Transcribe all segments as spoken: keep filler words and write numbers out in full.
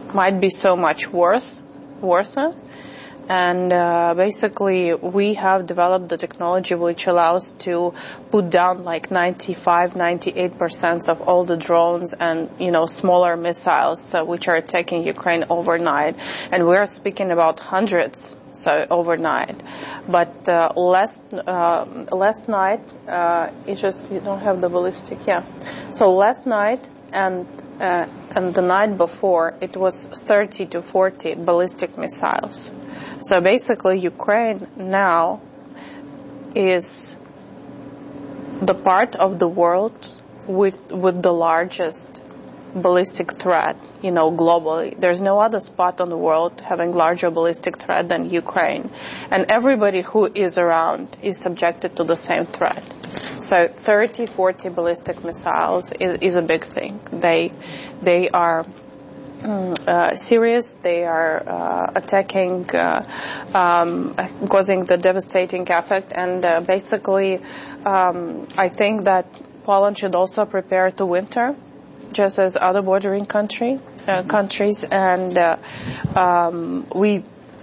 might be so much worth, worth it. And uh, basically, we have developed the technology which allows to put down like ninety-five, ninety-eight percent of all the drones and, you know, smaller missiles uh, which are attacking Ukraine overnight. And we are speaking about hundreds, so overnight. But uh, last uh, last night, uh, it just, you don't have the ballistic, yeah. So last night and uh, and the night before, it was thirty to forty ballistic missiles. So basically, Ukraine now is the part of the world with with the largest ballistic threat, you know, globally. There's no other spot on the world having larger ballistic threat than Ukraine. And everybody who is around is subjected to the same threat. So thirty, forty ballistic missiles is, is a big thing. They, they are Uh, serious. They are uh, attacking, uh, um, causing the devastating effect, and uh, basically, um, I think that Poland should also prepare to winter, just as other bordering country uh, countries, and uh, um, we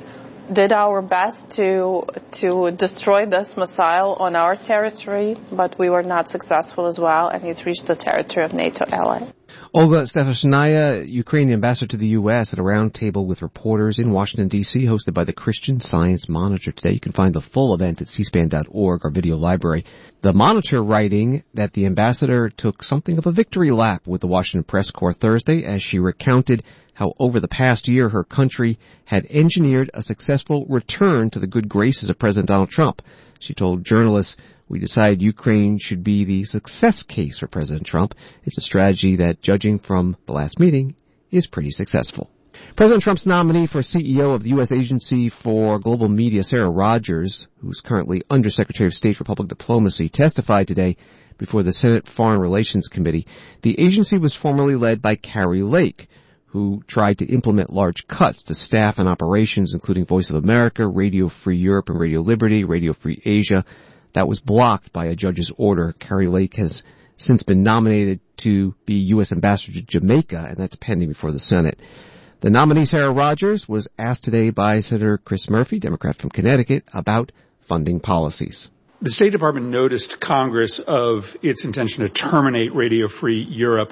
did our best to to destroy this missile on our territory, but we were not successful as well, and it reached the territory of NATO ally. Olga Stefashnaya, Ukrainian ambassador to the U S, at a roundtable with reporters in Washington, D C, hosted by the Christian Science Monitor today. You can find the full event at c span dot org, our video library. The Monitor writing that the ambassador took something of a victory lap with the Washington Press Corps Thursday as she recounted how over the past year her country had engineered a successful return to the good graces of President Donald Trump. She told journalists, "We decided Ukraine should be the success case for President Trump. It's a strategy that, judging from the last meeting, is pretty successful." President Trump's nominee for C E O of the U S Agency for Global Media, Sarah Rogers, who's currently Undersecretary of State for Public Diplomacy, testified today before the Senate Foreign Relations Committee. The agency was formerly led by Kari Lake, who tried to implement large cuts to staff and operations, including Voice of America, Radio Free Europe and Radio Liberty, Radio Free Asia. That was blocked by a judge's order. Kari Lake has since been nominated to be U S ambassador to Jamaica, and that's pending before the Senate. The nominee, Sarah Rogers, was asked today by Senator Chris Murphy, Democrat from Connecticut, about funding policies. The State Department noticed Congress of its intention to terminate Radio Free Europe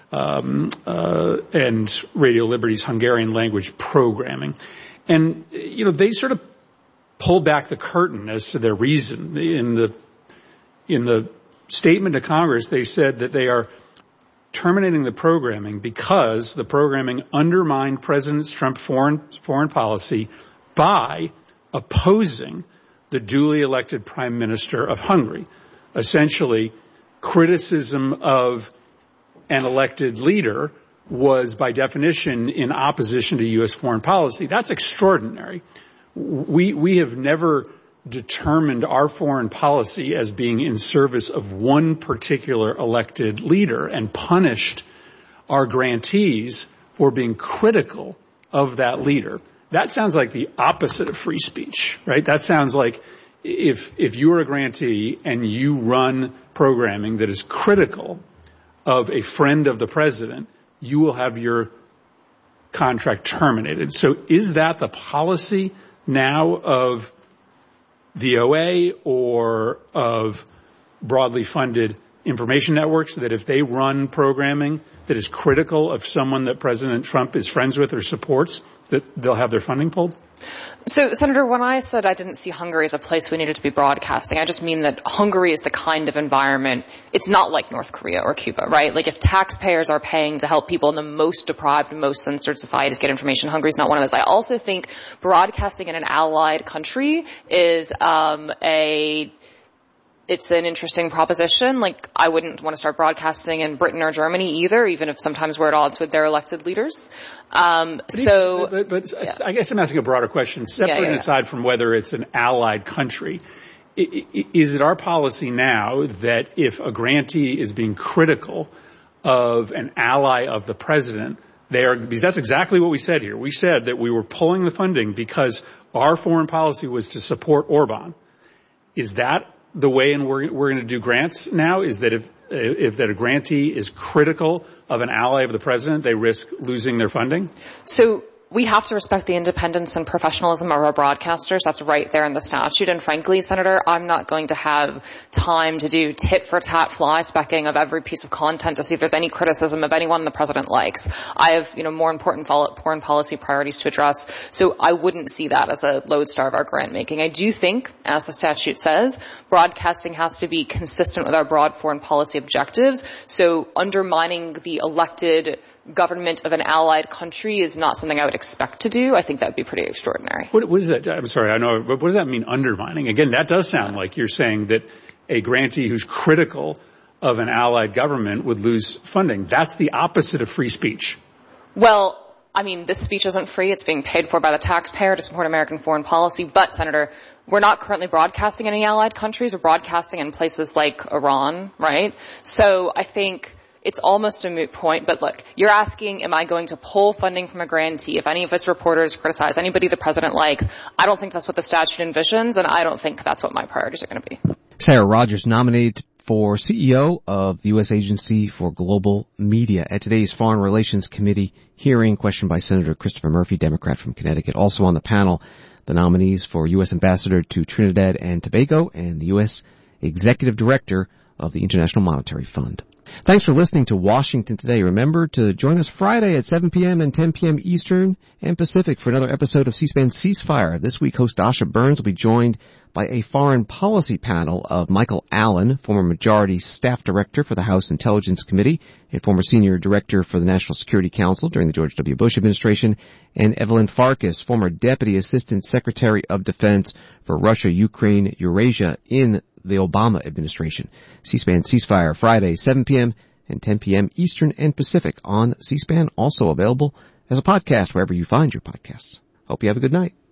um, uh, and Radio Liberty's Hungarian language programming. And, you know, they sort of pulled back the curtain as to their reason. In the in the statement to Congress, they said that they are terminating the programming because the programming undermined President Trump's foreign foreign policy by opposing the duly elected Prime Minister of Hungary. Essentially, criticism of an elected leader was, by definition, in opposition to U S foreign policy. That's extraordinary. We, we have never determined our foreign policy as being in service of one particular elected leader and punished our grantees for being critical of that leader. That sounds like the opposite of free speech, right? That sounds like if, if you're a grantee and you run programming that is critical of a friend of the president, you will have your contract terminated. So is that the policy now of the O A or of broadly funded information networks, that if they run programming that is critical of someone that President Trump is friends with or supports, that they'll have their funding pulled? So, Senator, when I said I didn't see Hungary as a place we needed to be broadcasting, I just mean that Hungary is the kind of environment, it's not like North Korea or Cuba, right? Like if taxpayers are paying to help people in the most deprived, most censored societies get information, Hungary's not one of those. I also think broadcasting in an allied country is um a It's an interesting proposition. Like, I wouldn't want to start broadcasting in Britain or Germany either, even if sometimes we're at odds with their elected leaders. Um, but so, but, but yeah. I guess I'm asking a broader question. Separate yeah, yeah, yeah. aside from whether it's an allied country, is it our policy now that if a grantee is being critical of an ally of the president, they are, because that's exactly what we said here. We said that we were pulling the funding because our foreign policy was to support Orban. Is that the way in we're, we're going to do grants now is that if, if that a grantee is critical of an ally of the president, they risk losing their funding? So we have to respect the independence and professionalism of our broadcasters. That's right there in the statute. And frankly, Senator, I'm not going to have time to do tit-for-tat fly-specking of every piece of content to see if there's any criticism of anyone the president likes. I have, you know, more important foreign policy priorities to address. So I wouldn't see that as a lodestar of our grant making. I do think, as the statute says, broadcasting has to be consistent with our broad foreign policy objectives. So undermining the elected government of an allied country is not something I would expect to do. I think that would be pretty extraordinary. What, what is that? I'm sorry, I know, but what does that mean, undermining? Again, that does sound like you're saying that a grantee who's critical of an allied government would lose funding. That's the opposite of free speech. Well, I mean, this speech isn't free. It's being paid for by the taxpayer to support American foreign policy. But, Senator, we're not currently broadcasting in any allied countries. We're broadcasting in places like Iran, right? So I think it's almost a moot point, but look, you're asking, am I going to pull funding from a grantee if any of its reporters criticize anybody the president likes? I don't think that's what the statute envisions, and I don't think that's what my priorities are going to be. Sarah Rogers, nominated for C E O of the U S Agency for Global Media at today's Foreign Relations Committee hearing, questioned by Senator Christopher Murphy, Democrat from Connecticut. Also on the panel, the nominees for U S Ambassador to Trinidad and Tobago and the U S Executive Director of the International Monetary Fund. Thanks for listening to Washington Today. Remember to join us Friday at seven p.m. and ten p.m. Eastern and Pacific for another episode of C-SPAN Ceasefire. This week, host Dasha Burns will be joined by a foreign policy panel of Michael Allen, former Majority Staff Director for the House Intelligence Committee and former Senior Director for the National Security Council during the George W. Bush administration, and Evelyn Farkas, former Deputy Assistant Secretary of Defense for Russia, Ukraine, Eurasia in the Obama administration. C-SPAN Ceasefire, Friday, seven p.m. and ten p.m. Eastern and Pacific on C-SPAN, also available as a podcast wherever you find your podcasts. Hope you have a good night.